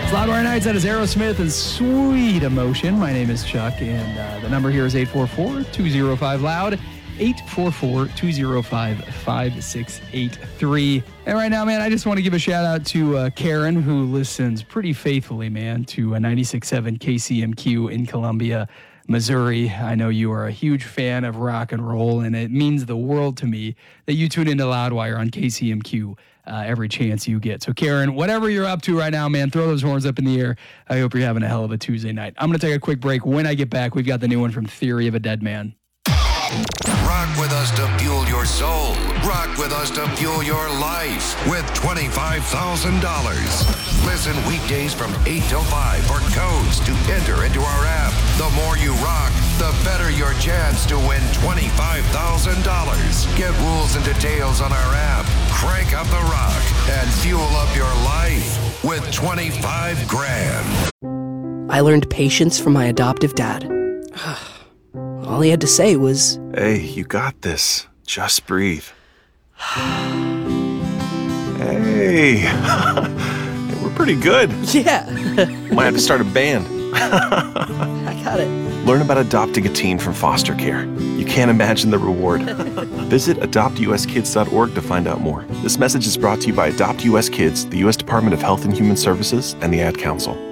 Loudwire Nights, that is Aerosmith and Sweet Emotion. My name is Chuck, and the number here is 844-205-LOUD, 844-205-5683. And right now, man, I just want to give a shout out to Karen, who listens pretty faithfully, man, to 96.7 KCMQ in Columbia, Missouri. I know you are a huge fan of rock and roll, and it means the world to me that you tune into Loudwire on KCMQ every chance you get. So, Karen, whatever you're up to right now, man, throw those horns up in the air. I hope you're having a hell of a Tuesday night. I'm going to take a quick break. When I get back, we've got the new one from Theory of a Dead Man. Rock with us to fuel your soul. Rock with us to fuel your life with $25,000. Listen weekdays from 8 till 5 for codes to enter into our app. The more you rock, the better your chance to win $25,000. Get rules and details on our app. Crank up the rock and fuel up your life with 25 grand. I learned patience from my adoptive dad. All he had to say was, "Hey, you got this. Just breathe." Hey, we're pretty good. yeah, Might have to start a band. I got it. Learn about adopting a teen from foster care. You can't imagine the reward. Visit adoptuskids.org to find out more. This message is brought to you by Adopt US Kids, the U.S. Department of Health and Human Services, and the Ad Council.